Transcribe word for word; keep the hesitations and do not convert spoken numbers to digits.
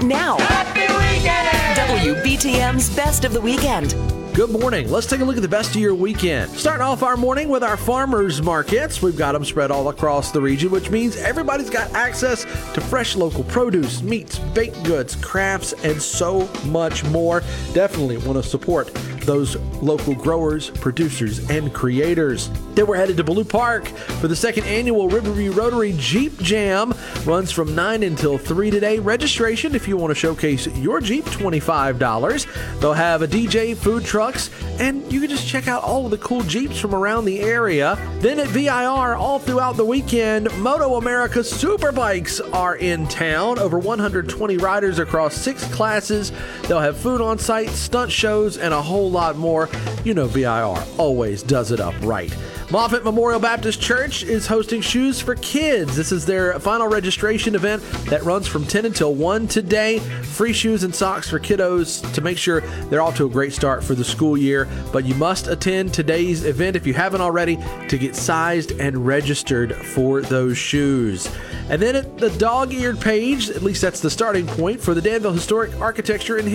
now. Happy weekend! W B T M's Best of the Weekend. Good morning. Let's take a look at the best of your weekend. Starting off our morning with our farmers markets. We've got them spread all across the region, which means everybody's got access to fresh local produce, meats, baked goods, crafts, and so much more. Definitely want to support those local growers, producers, and creators. Then we're headed to Blue Park for the second annual Riverview Rotary Jeep Jam. Runs from nine until three today. Registration, if you want to showcase your Jeep, twenty-five dollars. They'll have a D J, food trucks, and you can just check out all of the cool Jeeps from around the area. Then at V I R, all throughout the weekend, Moto America Superbikes are in town. Over one hundred twenty riders across six classes. They'll have food on site, stunt shows, and a whole lot more. You know V I R always does it up right. Moffett Memorial Baptist Church is hosting Shoes for Kids. This is their final registration event that runs from ten until one today. Free shoes and socks for kiddos to make sure they're off to a great start for the school year. But you must attend today's event if you haven't already to get sized and registered for those shoes. And then at the dog-eared page, at least that's the starting point for the Danville Historic Architecture and